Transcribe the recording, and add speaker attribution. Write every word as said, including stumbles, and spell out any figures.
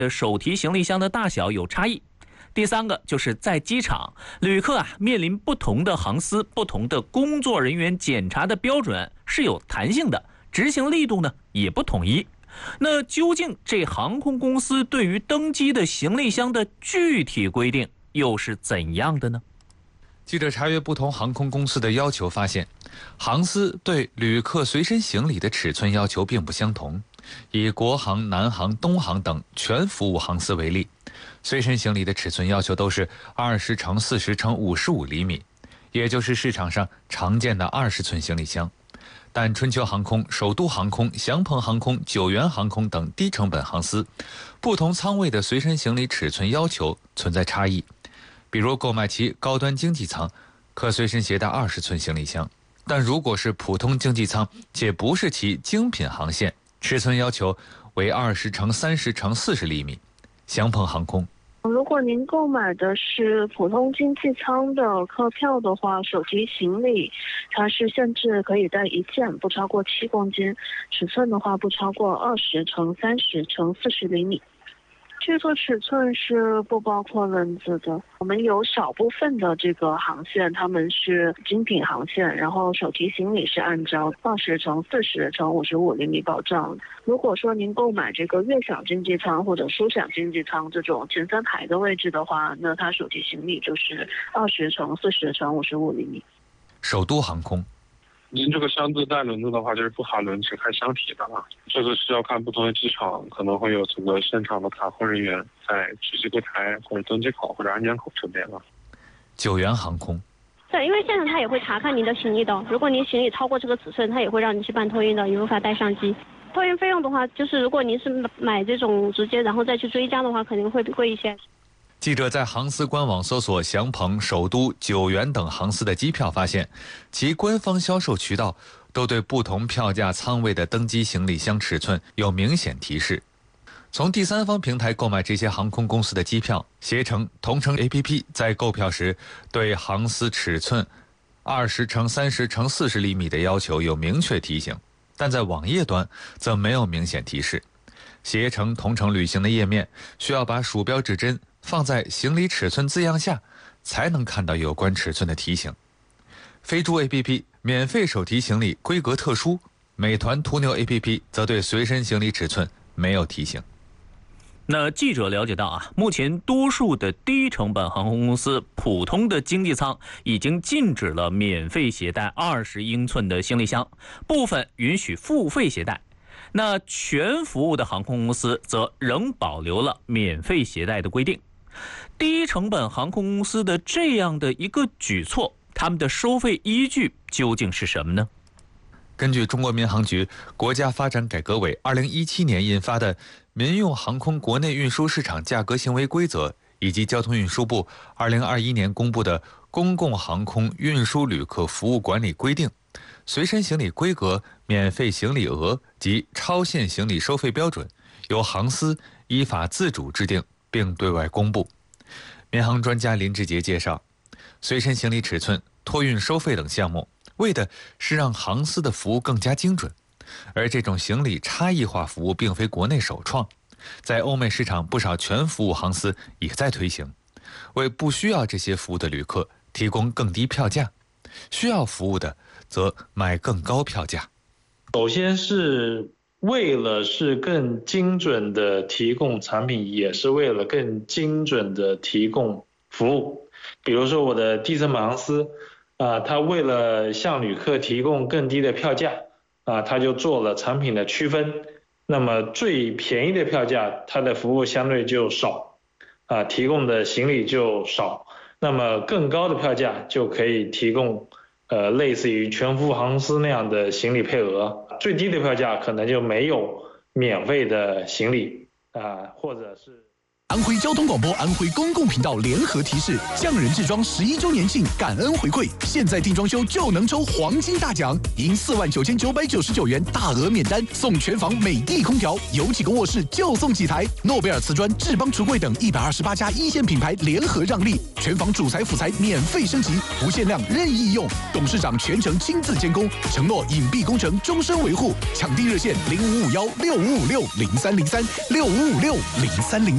Speaker 1: 的手提行李箱的大小有差异。第三个就是在机场，旅客啊面临不同的航司、不同的工作人员检查的标准是有弹性的，执行力度呢也不统一。那究竟这航空公司对于登机的行李箱的具体规定又是怎样的呢？
Speaker 2: 记者查阅不同航空公司的要求发现，航司对旅客随身行李的尺寸要求并不相同。以国航、南航、东航等全服务航司为例，随身行李的尺寸要求都是二十乘四十乘五十五厘米，也就是市场上常见的二十寸行李箱。但春秋航空、首都航空、祥鹏航空、九元航空等低成本航司，不同舱位的随身行李尺寸要求存在差异。比如购买其高端经济舱，可随身携带二十寸行李箱，但如果是普通经济舱且不是其精品航线，尺寸要求为二十乘三十乘四十厘米。祥鹏航空，
Speaker 3: 如果您购买的是普通经济舱的客票的话，手提行李它是限制可以带一件，不超过七公斤，尺寸的话不超过二十乘三十乘四十厘米。这个尺寸是不包括轮子的。我们有少部分的这个航线，他们是精品航线，然后手提行李是按照二十乘四十乘五十五厘米保障。如果说您购买这个悦享经济舱或者舒享经济舱这种前三排的位置的话，那它手提行李就是二十乘四十乘五十五厘米。
Speaker 2: 首都航空，
Speaker 4: 您这个箱子带轮子的话，就是不含轮，只开箱体的了。这个是要看不同的机场，可能会有这个现场的卡控人员在值机柜台或者登机口或者安检口这边了。
Speaker 2: 九元航空，
Speaker 5: 对，因为现场他也会查看您的行李的，如果您行李超过这个尺寸，他也会让您去办托运的，也无法带上机。托运费用的话，就是如果您是买这种直接然后再去追加的话，肯定会贵一些。
Speaker 2: 记者在航司官网搜索祥鹏、首都、九元等航司的机票，发现其官方销售渠道都对不同票价舱位的登机行李箱尺寸有明显提示。从第三方平台购买这些航空公司的机票，携程、同程 A P P 在购票时对航司尺寸二十乘三十乘四十厘米的要求有明确提醒，但在网页端则没有明显提示。携程、同程旅行的页面需要把鼠标指针放在行李尺寸字样下，才能看到有关尺寸的提醒。飞猪 A P P 免费手提行李规格特殊，美团途牛 A P P 则对随身行李尺寸没有提醒。
Speaker 1: 那记者了解到啊，目前多数的低成本航空公司普通的经济舱已经禁止了免费携带二十英寸的行李箱，部分允许付费携带。那全服务的航空公司则仍保留了免费携带的规定。低成本航空公司的这样的一个举措，他们的收费依据究竟是什么呢？
Speaker 2: 根据中国民航局国家发展改革委二零一七年印发的《民用航空国内运输市场价格行为规则》，以及交通运输部二零二一年公布的《公共航空运输旅客服务管理规定》，随身行李规格、免费行李额及超限行李收费标准由航司依法自主制定并对外公布。民航专家林志杰介绍，随身行李尺寸、托运收费等项目，为的是让航司的服务更加精准。而这种行李差异化服务并非国内首创，在欧美市场不少全服务航司也在推行，为不需要这些服务的旅客提供更低票价，需要服务的则买更高票价。
Speaker 6: 首先是为了是更精准的提供产品，也是为了更精准的提供服务。比如说我的低成本航司啊，它为了向旅客提供更低的票价啊，它就做了产品的区分。那么最便宜的票价，它的服务相对就少啊，提供的行李就少。那么更高的票价就可以提供呃类似于全服务航空公司那样的行李配额。最低的票价可能就没有免费的行李啊，或者是。
Speaker 7: 安徽交通广播、安徽公共频道联合提示：匠人制装十一周年庆感恩回馈，现在订装修就能抽黄金大奖，赢四万九千九百九十九元大额免单，送全房美的空调，有几个卧室就送几台。诺贝尔瓷砖、智邦橱柜等一百二十八家一线品牌联合让利，全房主材辅材免费升级，不限量任意用，董事长全程亲自监工，承诺隐蔽工程终身维护。抢订热线零五五幺六五五六零三零三六五五六零三零。